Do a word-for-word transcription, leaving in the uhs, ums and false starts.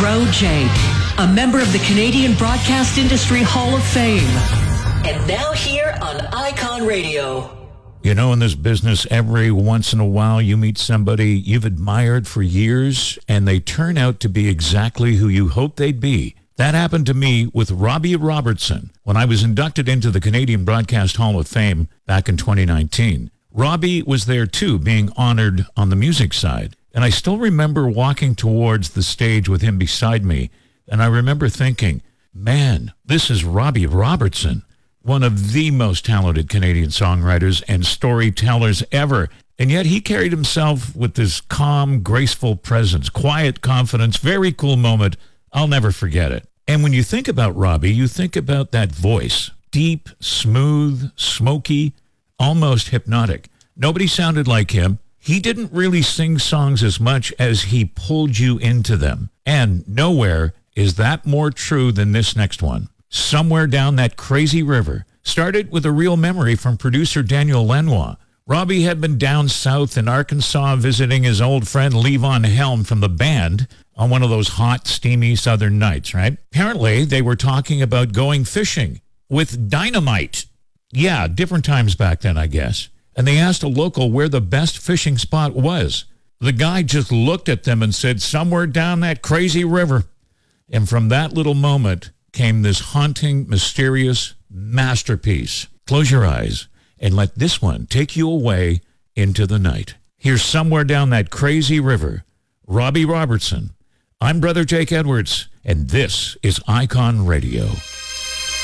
Monroe J, a member of the Canadian Broadcast Industry Hall of Fame. And now here on Icon Radio. You know, in this business, every once in a while you meet somebody you've admired for years, and they turn out to be exactly who you hoped they'd be. That happened to me with Robbie Robertson when I was inducted into the Canadian Broadcast Hall of Fame back in twenty nineteen. Robbie was there too, being honored on the music side. And I still remember walking towards the stage with him beside me, and I remember thinking, man, this is Robbie Robertson, one of the most talented Canadian songwriters and storytellers ever. And yet he carried himself with this calm, graceful presence, quiet confidence, very cool moment. I'll never forget it. And when you think about Robbie, you think about that voice, deep, smooth, smoky, almost hypnotic. Nobody sounded like him. He didn't really sing songs as much as he pulled you into them. And nowhere is that more true than this next one. Somewhere Down That Crazy River started with a real memory from producer Daniel Lanois. Robbie had been down south in Arkansas visiting his old friend Levon Helm from the band on one of those hot, steamy southern nights, right? Apparently, they were talking about going fishing with dynamite. Yeah, different times back then, I guess. And they asked a local where the best fishing spot was. The guy just looked at them and said, somewhere down that crazy river. And from that little moment came this haunting, mysterious masterpiece. Close your eyes and let this one take you away into the night. Here's Somewhere Down That Crazy River. Robbie Robertson. I'm Brother Jake Edwards, and this is Icon Radio.